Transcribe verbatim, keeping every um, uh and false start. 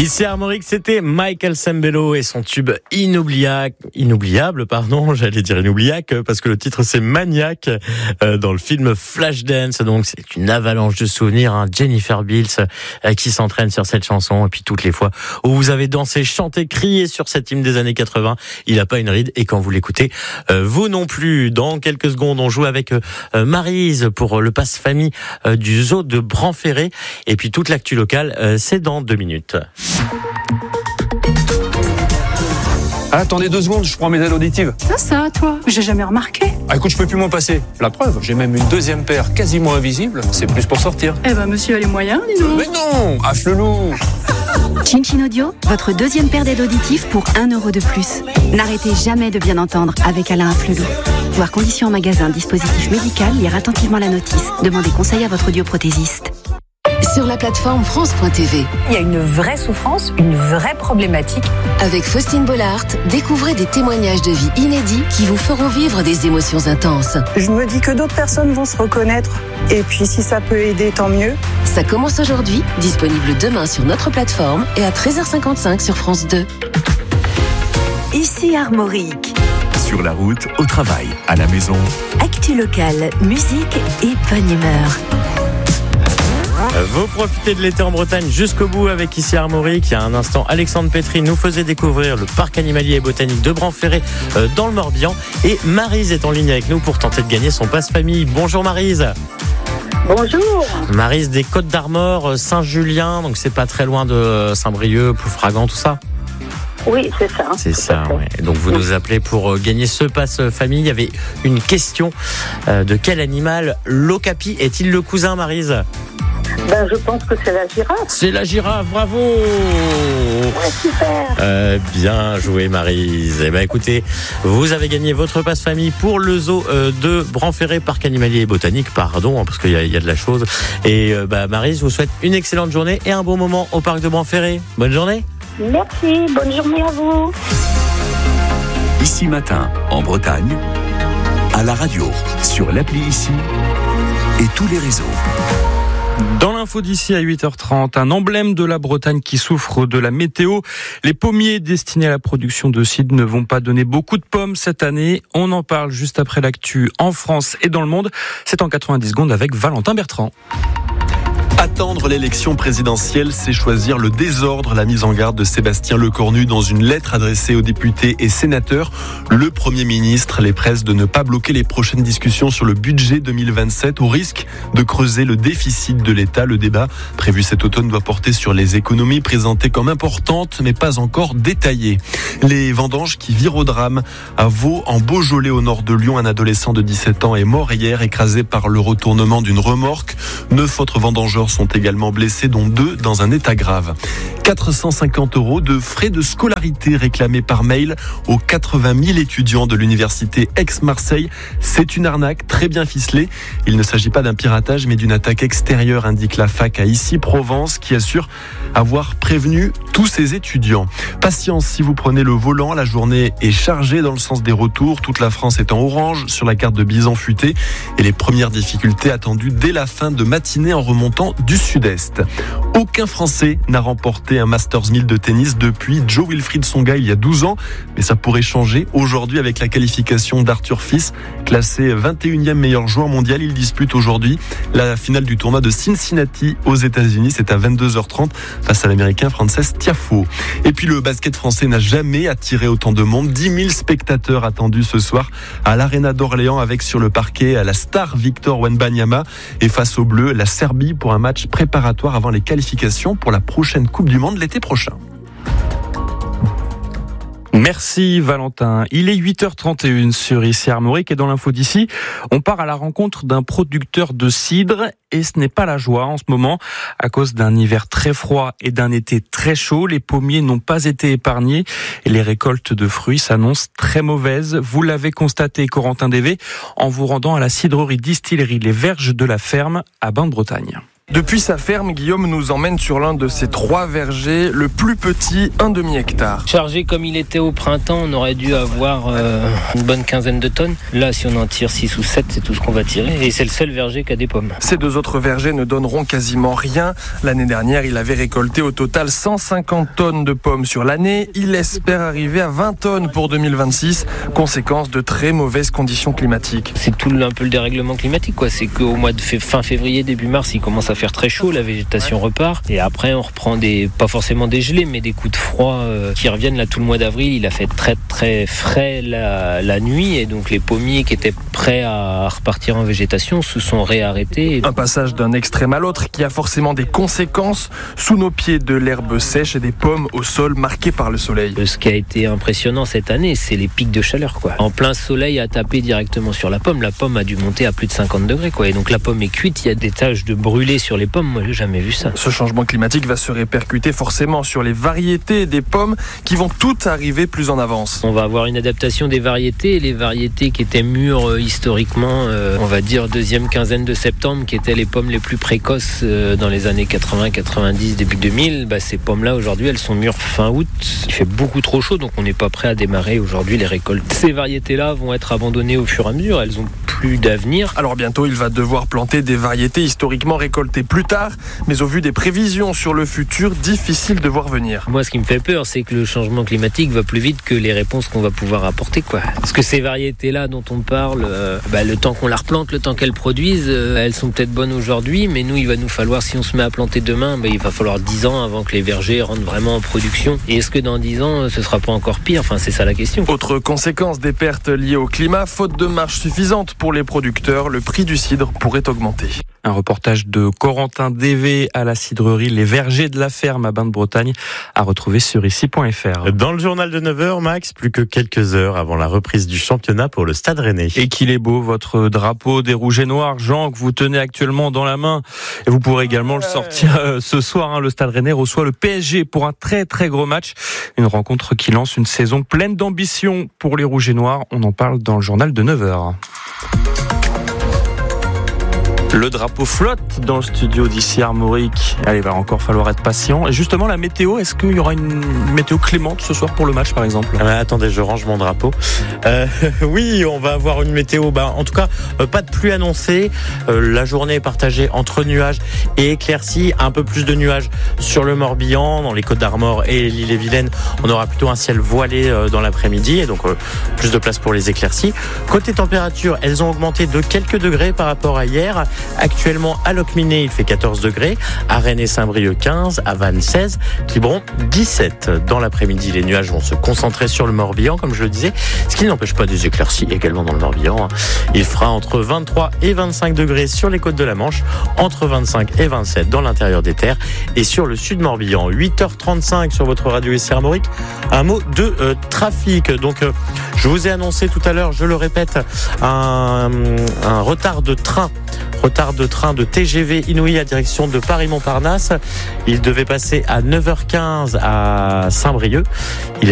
Ici Armorique, c'était Michael Sembello et son tube inoubliable, inoubliable, pardon, j'allais dire inoubliaque, parce que le titre c'est Maniac, euh, dans le film Flashdance. Donc c'est une avalanche de souvenirs, hein. Jennifer Beals euh, qui s'entraîne sur cette chanson, et puis toutes les fois où vous avez dansé, chanté, crié sur cet hymne des années quatre-vingts, il a pas une ride, et quand vous l'écoutez, euh, vous non plus. Dans quelques secondes, on joue avec euh, Maryse pour le passe famille euh, du zoo de Branferré, et puis toute l'actu locale, euh, c'est dans deux minutes. Ah, attendez deux secondes, je prends mes aides auditives. Ça, ça, toi, j'ai jamais remarqué. Ah, écoute, je peux plus m'en passer. La preuve, j'ai même une deuxième paire quasiment invisible. C'est plus pour sortir. Eh ben, monsieur a les moyens, dis donc. Mais non, afflelou. Chin Chin Audio, votre deuxième paire d'aides auditives pour un euro de plus. N'arrêtez jamais de bien entendre avec Alain Afflelou. Voir conditions en magasin, dispositif médical, lire attentivement la notice. Demandez conseil à votre audioprothésiste. Sur la plateforme France point T V. Il y a une vraie souffrance, une vraie problématique. Avec Faustine Bollard, découvrez des témoignages de vie inédits qui vous feront vivre des émotions intenses. Je me dis que d'autres personnes vont se reconnaître. Et puis si ça peut aider, tant mieux. Ça commence aujourd'hui, disponible demain sur notre plateforme et à treize heures cinquante-cinq sur France deux. Ici Armorique. Sur la route, au travail, à la maison. Actu locale, musique et bonne humeur. Vous profitez de l'été en Bretagne jusqu'au bout avec Ici Armorique. Il y a un instant, Alexandre Pétry nous faisait découvrir le parc animalier et botanique de Branferré euh, dans le Morbihan. Et Maryse est en ligne avec nous pour tenter de gagner son passe-famille. Bonjour Maryse. Bonjour. Maryse des Côtes d'Armor, Saint-Julien, donc c'est pas très loin de Saint-Brieuc, Ploufragan, tout ça. Oui, c'est ça. C'est ça, ouais. Donc vous nous appelez pour gagner ce passe-famille. Il y avait une question euh, de quel animal l'okapi est-il le cousin, Maryse? Ben, je pense que c'est la girafe. C'est la girafe, bravo. Ouais, super. Euh, bien joué, Maryse. Eh ben, écoutez, vous avez gagné votre passe-famille pour le zoo euh, de Branferré, parc animalier et botanique, pardon, hein, parce qu'il y a, il y a de la chose. Et euh, bah, Maryse vous souhaite une excellente journée et un bon moment au parc de Branferré. Bonne journée. Merci, bonne journée à vous. Ici Matin, en Bretagne, à la radio, sur l'appli Ici et tous les réseaux. Dans l'info d'ici à huit heures trente, un emblème de la Bretagne qui souffre de la météo. Les pommiers destinés à la production de cidre ne vont pas donner beaucoup de pommes cette année. On en parle juste après l'actu en France et dans le monde. C'est en quatre-vingt-dix secondes avec Valentin Bertrand. Attendre l'élection présidentielle, c'est choisir le désordre. La mise en garde de Sébastien Lecornu dans une lettre adressée aux députés et sénateurs. Le Premier ministre les presse de ne pas bloquer les prochaines discussions sur le budget deux mille vingt-sept au risque de creuser le déficit de l'État. Le débat prévu cet automne doit porter sur les économies présentées comme importantes mais pas encore détaillées. Les vendanges qui virent au drame. À Vaux, en Beaujolais au nord de Lyon, un adolescent de dix-sept ans est mort hier écrasé par le retournement d'une remorque. Neuf autres vendangeurs sont également blessés, dont deux dans un état grave. quatre cent cinquante euros de frais de scolarité réclamés par mail aux quatre-vingt mille étudiants de l'université Aix-Marseille. C'est une arnaque très bien ficelée. Il ne s'agit pas d'un piratage mais d'une attaque extérieure, indique la fac à Issy-Provence qui assure avoir prévenu tous ses étudiants. Patience si vous prenez le volant, la journée est chargée dans le sens des retours. Toute la France est en orange sur la carte de Bison Futé et les premières difficultés attendues dès la fin de matinée en remontant du sud-est. Aucun Français n'a remporté un Masters mille de tennis depuis Joe Wilfried Tsonga il y a douze ans, mais ça pourrait changer aujourd'hui avec la qualification d'Arthur Fils, classé vingt et unième meilleur joueur mondial. Il dispute aujourd'hui la finale du tournoi de Cincinnati aux États-Unis. C'est à vingt-deux heures trente face à l'Américain Frances Tiafoe. Et puis le basket français n'a jamais attiré autant de monde. dix mille spectateurs attendus ce soir à l'Arena d'Orléans avec sur le parquet la star Victor Wembanyama et face aux Bleus la Serbie pour un match préparatoire avant les qualifications pour la prochaine Coupe du Monde l'été prochain. Merci Valentin. Il est huit heures trente et une sur Ici Armorique et dans l'info d'ici, on part à la rencontre d'un producteur de cidre et ce n'est pas la joie en ce moment. À cause d'un hiver très froid et d'un été très chaud, les pommiers n'ont pas été épargnés et les récoltes de fruits s'annoncent très mauvaises. Vous l'avez constaté, Corentin Dévé, en vous rendant à la cidrerie distillerie Les Verges de la Ferme à Bain-de-Bretagne. Depuis sa ferme, Guillaume nous emmène sur l'un de ses trois vergers, le plus petit, un demi-hectare. Chargé comme il était au printemps, on aurait dû avoir euh, une bonne quinzaine de tonnes. Là, si on en tire six ou sept, c'est tout ce qu'on va tirer. Et c'est le seul verger qui a des pommes. Ces deux autres vergers ne donneront quasiment rien. L'année dernière, il avait récolté au total cent cinquante tonnes de pommes sur l'année. Il espère arriver à vingt tonnes pour deux mille vingt-six, conséquence de très mauvaises conditions climatiques. C'est tout un peu le dérèglement climatique, quoi. C'est qu'au mois de fin février, début mars, il commence à faire très chaud, la végétation repart. Et après, on reprend des, pas forcément des gelées, mais des coups de froid euh, qui reviennent. Là, tout le mois d'avril, il a fait très très frais la, la nuit. Et donc, les pommiers qui étaient prêts à repartir en végétation se sont réarrêtés. Un passage d'un extrême à l'autre qui a forcément des conséquences. Sous nos pieds, de l'herbe sèche et des pommes au sol marquées par le soleil. Ce qui a été impressionnant cette année, c'est les pics de chaleur, quoi. En plein soleil à taper directement sur la pomme, la pomme a dû monter à plus de cinquante degrés, quoi. Et donc la pomme est cuite, il y a des taches de brûlé sur les pommes. Moi, j'ai jamais vu ça. Ce changement climatique va se répercuter forcément sur les variétés des pommes qui vont toutes arriver plus en avance. On va avoir une adaptation des variétés. Les variétés qui étaient mûres euh, historiquement, euh, on va dire deuxième quinzaine de septembre, qui étaient les pommes les plus précoces euh, dans les années quatre-vingts, quatre-vingt-dix, début deux mille, bah, ces pommes-là aujourd'hui, elles sont mûres fin août. Il fait beaucoup trop chaud, donc on n'est pas prêt à démarrer aujourd'hui les récoltes. Ces variétés-là vont être abandonnées au fur et à mesure. Elles ont plus d'avenir. Alors bientôt, il va devoir planter des variétés historiquement récoltées plus tard, mais au vu des prévisions sur le futur, difficile de voir venir. Moi, ce qui me fait peur, c'est que le changement climatique va plus vite que les réponses qu'on va pouvoir apporter, quoi. Parce que ces variétés-là dont on parle, euh, bah, le temps qu'on la replante, le temps qu'elles produisent, euh, elles sont peut-être bonnes aujourd'hui, mais nous, il va nous falloir, si on se met à planter demain, bah, il va falloir dix ans avant que les vergers rentrent vraiment en production. Et est-ce que dans dix ans, ce sera pas encore pire? Enfin, c'est ça la question. Autre conséquence des pertes liées au climat, faute de marge suffisante pour les producteurs, le prix du cidre pourrait augmenter. Un reportage de Corentin Dévé à la cidrerie Les Vergers de la Ferme à Bain-de-Bretagne à retrouver sur ici point f r. Dans le journal de neuf heures, Max, plus que quelques heures avant la reprise du championnat pour le Stade Rennais. Et qu'il est beau, votre drapeau des Rouges et Noirs, Jean, que vous tenez actuellement dans la main. Et vous pourrez également le sortir euh, ce soir. Hein. Le Stade Rennais reçoit le P S G pour un très très gros match. Une rencontre qui lance une saison pleine d'ambition pour les Rouges et Noirs. On en parle dans le journal de neuf heures. Le drapeau flotte dans le studio d'ici Armorique. Allez, il va encore falloir être patient. Et justement, la météo, est-ce qu'il y aura une météo clémente ce soir pour le match, par exemple? ah bah, Attendez, je range mon drapeau. Euh, oui, on va avoir une météo, bah, en tout cas, euh, pas de pluie annoncée. Euh, la journée est partagée entre nuages et éclaircies. Un peu plus de nuages sur le Morbihan, dans les Côtes-d'Armor et l'Ille-et-Vilaine. On aura plutôt un ciel voilé euh, dans l'après-midi, et donc euh, plus de place pour les éclaircies. Côté température, elles ont augmenté de quelques degrés par rapport à hier. Actuellement, à Locminé, il fait quatorze degrés. À Rennes et Saint-Brieuc, quinze. À Vannes, seize. Quiberon, dix-sept. Dans l'après-midi, les nuages vont se concentrer sur le Morbihan, comme je le disais. Ce qui n'empêche pas des éclaircies également dans le Morbihan. Il fera entre vingt-trois et vingt-cinq degrés sur les côtes de la Manche. Entre vingt-cinq et vingt-sept dans l'intérieur des terres. Et sur le sud Morbihan, huit heures trente-cinq sur votre radio ici Armorique. Un mot de euh, trafic. Donc, euh, je vous ai annoncé tout à l'heure, je le répète, un, un retard de train. Retard de train de T G V Inouï à direction de Paris-Montparnasse. Il devait passer à neuf heures quinze à Saint-Brieuc. Il